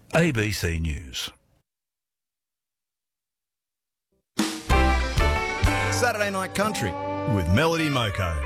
ABC News. Saturday Night Country with Melody Moko.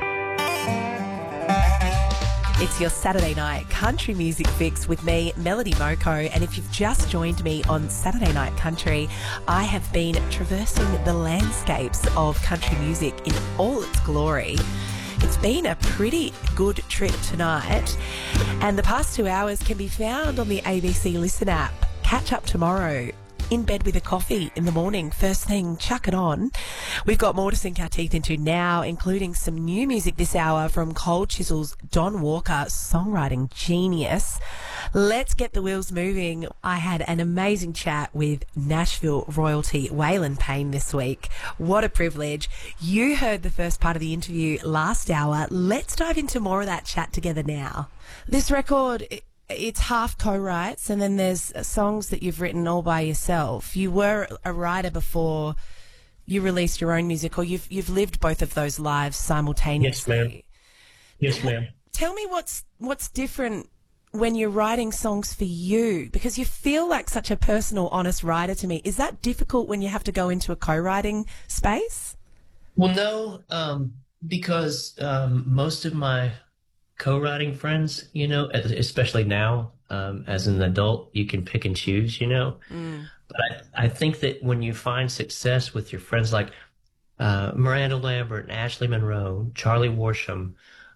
It's your Saturday night country music fix with me, Melody Moko. And if you've just joined me on Saturday Night Country, I have been traversing the landscapes of country music in all its glory. It's been a pretty good trip tonight, and the past 2 hours can be found on the ABC Listen app. Catch up tomorrow. In bed with a coffee in the morning, first thing, chuck it on. We've got more to sink our teeth into now, including some new music this hour from Cold Chisel's Don Walker, songwriting genius. Let's get the wheels moving. I had an amazing chat with Nashville royalty Waylon Payne this week. What a privilege. You heard the first part of the interview last hour. Let's dive into more of that chat together now. This record, it's half co-writes, and then there's songs that you've written all by yourself. You were a writer before you released your own music, or you've lived both of those lives simultaneously. Yes, ma'am. Tell me what's different when you're writing songs for you, because you feel like such a personal, honest writer to me. Is that difficult when you have to go into a co-writing space? Well, no, because most of my co-writing friends, especially now, as an adult, you can pick and choose, But I think that when you find success with your friends like Miranda Lambert, Ashley Monroe, Charlie Worsham,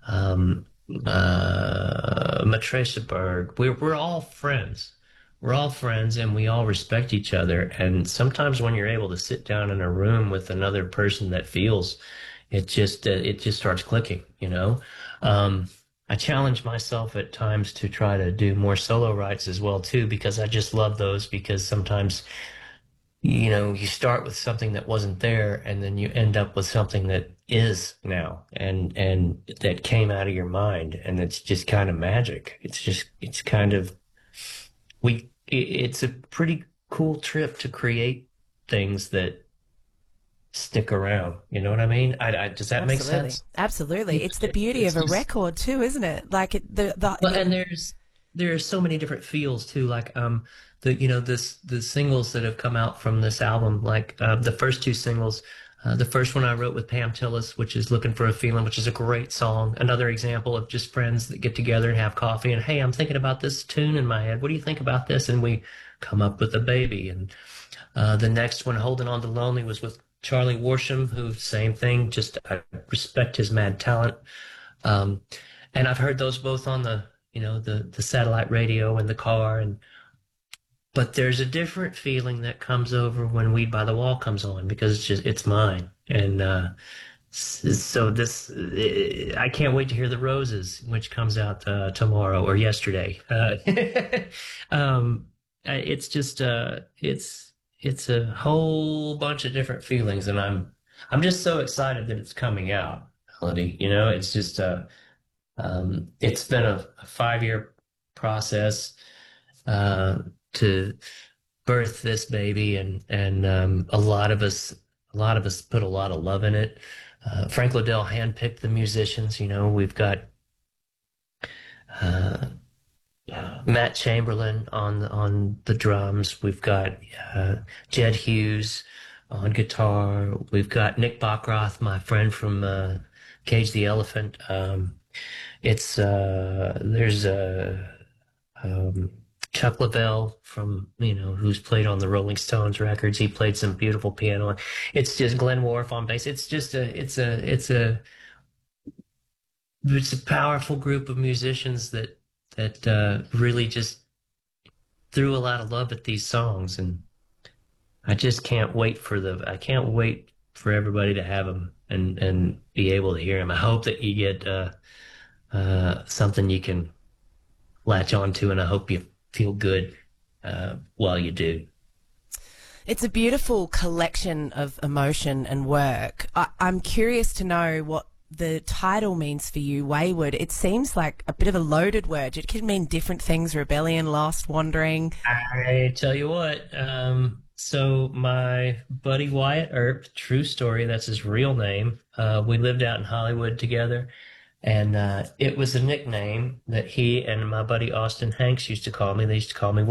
Matricia Berg, we're all friends. We're all friends, and we all respect each other. And sometimes when you're able to sit down in a room with another person that feels, it just starts clicking, I challenge myself at times to try to do more solo writes as well too, because I just love those, because sometimes, you start with something that wasn't there, and then you end up with something that is now, and that came out of your mind, and it's just kind of magic. It's a pretty cool trip to create things that stick around. You know what I mean? Does that make sense? Absolutely. It's the beauty of a record too, isn't it? Like and there's so many different feels too. Like the singles that have come out from this album. Like the first two singles. The first one I wrote with Pam Tillis, which is "Looking for a Feeling," which is a great song. Another example of just friends that get together and have coffee and, hey, I'm thinking about this tune in my head. What do you think about this? And we come up with a baby. And the next one, "Holding On to Lonely," was with Charlie Worsham, who, same thing, just I respect his mad talent. And I've heard those both on the satellite radio in the car, but there's a different feeling that comes over when "Weed by the Wall" comes on, because it's mine. And so I can't wait to hear "The Roses," which comes out tomorrow or yesterday. It's just it's a whole bunch of different feelings, and I'm just so excited that it's coming out, Melody. It's just it's been a 5-year process to birth this baby, and a lot of us put a lot of love in it. Frank Liddell handpicked the musicians. We've got Matt Chamberlain on the drums. We've got Jed Hughes on guitar. We've got Nick Bachroth, my friend from Cage the Elephant. There's Chuck Leavell from who's played on the Rolling Stones records. He played some beautiful piano. It's just Glenn Worf on bass. It's just it's a powerful group of musicians that really just threw a lot of love at these songs, and I just can't wait for everybody to have them and be able to hear them. I hope that you get something you can latch onto, and I hope you feel good while you do. It's a beautiful collection of emotion and work. I'm curious to know what the title means for you, Wayward. It seems like a bit of a loaded word. It could mean different things: rebellion, lost, wandering. I tell you what, so my buddy Wyatt Earp, true story, that's his real name. We lived out in Hollywood together, and it was a nickname that he and my buddy Austin Hanks used to call me. They used to call me